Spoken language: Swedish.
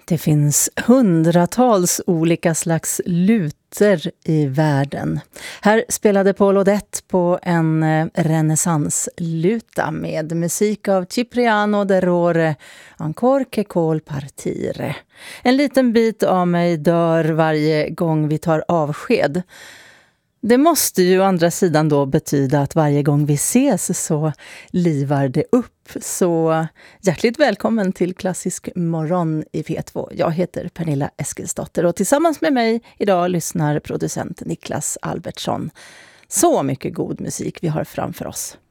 Det finns hundratals olika slags luter i världen. Här spelade Paul Odette på en renässansluta med musik av Cipriano de Rore, Encore che col partire. En liten bit av mig dör varje gång vi tar avsked. Det måste ju å andra sidan då betyda att varje gång vi ses så livar det upp. Så hjärtligt välkommen till Klassisk morgon i P2. Jag heter Pernilla Eskilsdotter och tillsammans med mig idag lyssnar producent Niklas Albertsson. Så mycket god musik vi har framför oss.